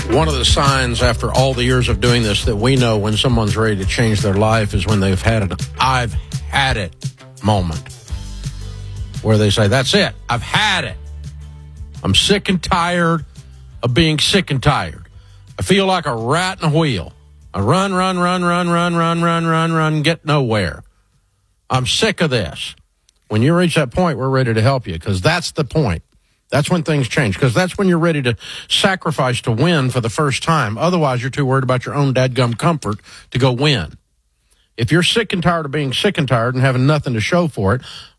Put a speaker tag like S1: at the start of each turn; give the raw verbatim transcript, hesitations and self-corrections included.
S1: One of the signs after all the years of doing this that we know when someone's ready to change their life is when they've had an I've had it moment where they say, that's it, I've had it. I'm sick and tired of being sick and tired. I feel like a rat in a wheel. I run, run, run, run, run, run, run, run, run, get nowhere. I'm sick of this. When you reach that point, we're ready to help you because that's the point. That's when things change, because that's when you're ready to sacrifice to win for the first time. Otherwise, you're too worried about your own dadgum comfort to go win. If you're sick and tired of being sick and tired and having nothing to show for it,